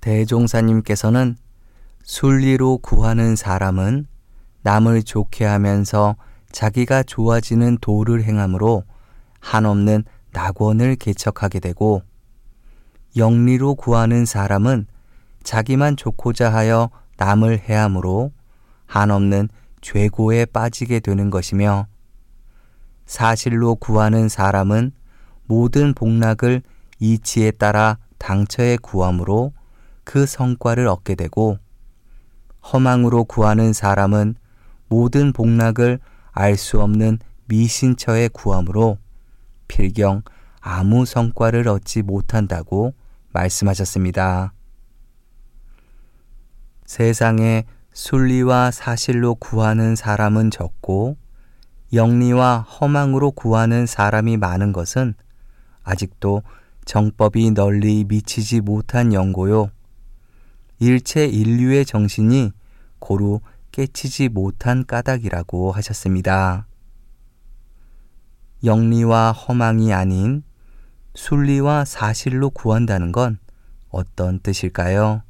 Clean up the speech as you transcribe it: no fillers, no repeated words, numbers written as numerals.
대종사님께서는 순리로 구하는 사람은 남을 좋게 하면서 자기가 좋아지는 도를 행함으로 한없는 낙원을 개척하게 되고, 영리로 구하는 사람은 자기만 좋고자 하여 남을 해함으로 한없는 죄고에 빠지게 되는 것이며, 사실로 구하는 사람은 모든 복락을 이치에 따라 당처에 구함으로 그 성과를 얻게 되고, 허망으로 구하는 사람은 모든 복락을 알 수 없는 미신처에 구함으로 필경 아무 성과를 얻지 못한다고 말씀하셨습니다. 세상에 순리와 사실로 구하는 사람은 적고 영리와 허망으로 구하는 사람이 많은 것은 아직도 정법이 널리 미치지 못한 연고요, 일체 인류의 정신이 고루 깨치지 못한 까닭이라고 하셨습니다. 영리와 허망이 아닌 순리와 사실로 구한다는 건 어떤 뜻일까요?